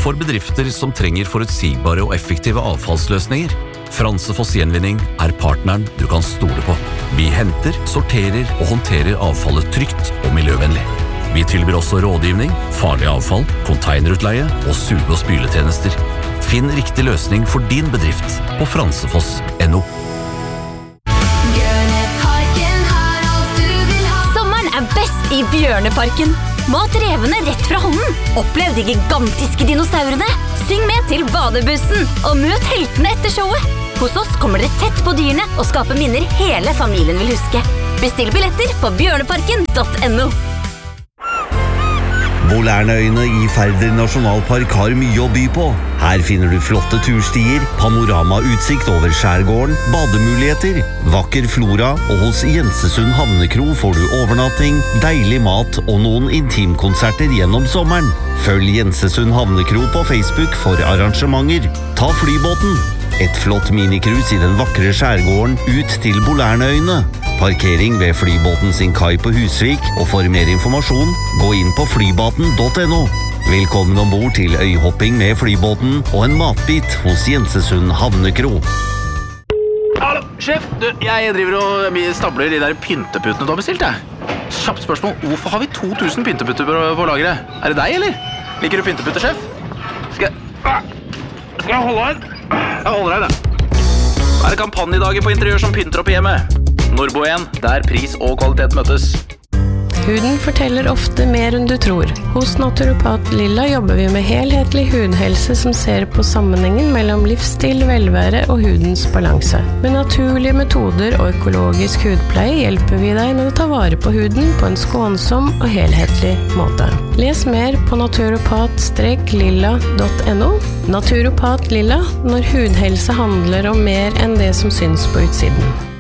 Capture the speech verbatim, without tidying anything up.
for bedrifter som trenger forutsigbare og effektive avfallsløsninger. Fransefoss Gjenvinning er partneren du kan stole på. Vi henter, sorterer og håndterer avfallet trygt og miljøvennlig. Vi tilbyr også rådgivning, farlig avfall, containerutleie og suge- og spyletjenester. Finn riktig løsning for din bedrift på fransefoss punktum no. Sommeren er best i Bjørneparken. Mat revene rett fra hånden. Opplev de gigantiske dinosaurene. Syng med til badebussen, og møt heltene etter showet. Hos oss kommer dere tett på dyrene og skaper minner hele familien vil huske. Bestill billetter på bjørneparken punktum no. Bolærneøyene i Færder nasjonalpark har mye å by på. Her finner du flotte turstier, panoramautsikt over skjærgården, bademuligheter, vakker flora, og hos Jensesund Havnekro får du overnatting, deilig mat og noen intimkonserter gjennom sommeren. Følg Jensesund Havnekro på Facebook for arrangementer. Ta flybåten. Et flott minikrus i den vakre skjærgården ut til Bolærneøyene. Parkering ved flybåten sin kai på Husvik, og for mer informasjon, gå inn på flybaten punktum no. Velkommen ombord til øyhopping med flybåten og en matbit hos Jensesund Havnekro. Hallo, sjef! Du, jeg driver og stabler de der pynteputene du har bestilt, jeg. Kjapt spørsmål, hvorfor har vi to tusen pynteputter på, på lageret? Er det deg, eller? Liker du pynteputter, sjef? Skal jeg... Skal jeg holde her? Jeg holder her, da. Er det kampanjedager på interiør som pynter opp i hjemmet? Norbo igjen, der pris og kvalitet møtes. Huden forteller ofte mer enn du tror. Hos Naturopat Lilla jobber vi med helhetlig hudhelse som ser på sammenhengen mellom livsstil, velvære og hudens balanse. Med naturlige metoder og økologisk hudpleie hjelper vi deg med å ta vare på huden på en skånsom og helhetlig måte. Les mer på naturopat lilla punktum no. Naturopat Lilla, når hudhelse handler om mer enn det som syns på utsiden.